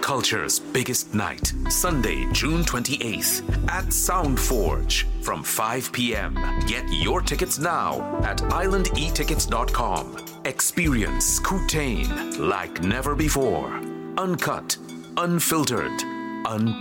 culture's biggest night, Sunday, June 28th at Sound Forge from 5 p.m. Get your tickets now at islandetickets.com. Experience Kootain like never before. Uncut, unfiltered, unplugged.